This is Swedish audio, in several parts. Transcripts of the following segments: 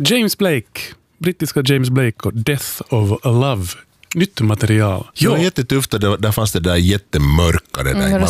James Blake, brittiska James Blake och Death of Love. Nytt material. Ja, jättetufft. Där fanns det där jättemörka.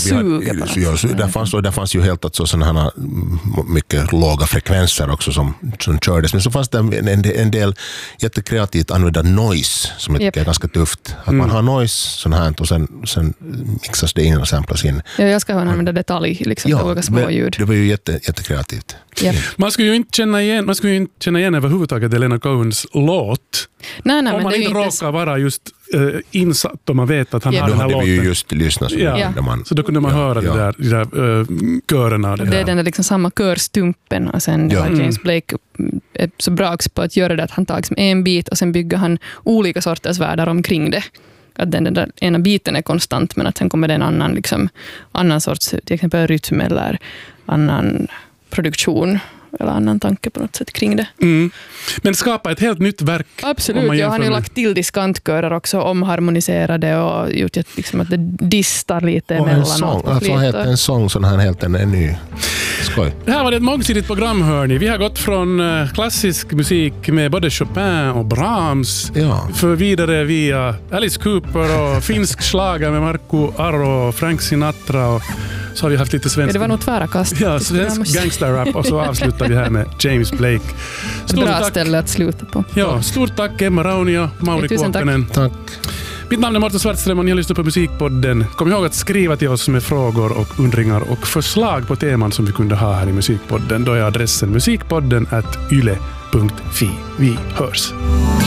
Där fanns ju helt alltså sådana här mycket låga frekvenser också som kördes. Men så fanns det en del jättekreativt använda noise som jag tycker är ganska tufft. Att man har noise sån här och sen mixas det in och samplas in. Ja, jag ska använda detalj, liksom olika små ljud. Det var ju jättekreativt. Yep. Man skulle ju inte känna igen överhuvudtaget Leonard Cohens låt. Nej, om men man det är inte råkar vara just insatt och man vet att han har den här låten. Vi ju just lyssnat så då kunde man höra de där körerna. Det är den där liksom samma körstumpen och sen James Blake är så bra på att göra det att han tar liksom en bit och sen bygger han olika sorters världar omkring det. Att den där ena biten är konstant men att sen kommer det en annan sorts till exempel rytm eller annan produktion eller annan tanke på något sätt kring det. Men skapa ett helt nytt verk. Absolut, han har ju lagt till diskantkörer också, omharmoniserade och gjort liksom att det distar lite emellanåt. En sång sån här helt en ny. Skoj. Det här var ett mångsidigt program, hörni. Vi har gått från klassisk musik med både Chopin och Brahms för vidare via Alice Cooper och finsk schlager med Marco Arro och Frank Sinatra och så har vi haft lite svensk... det var nog tvära kast. Ja, svensk gangsterrap och så avslutar vi här med James Blake. Bra ställe att sluta på. Ja, stort tack Emma Rauni och Mauri Kuokkanen. Tack. Mitt namn är Martin Svartström och ni har lyssnat på Musikpodden. Kom ihåg att skriva till oss med frågor och undringar och förslag på teman som vi kunde ha här i Musikpodden. Då är adressen musikpodden@yle.fi. Vi hörs.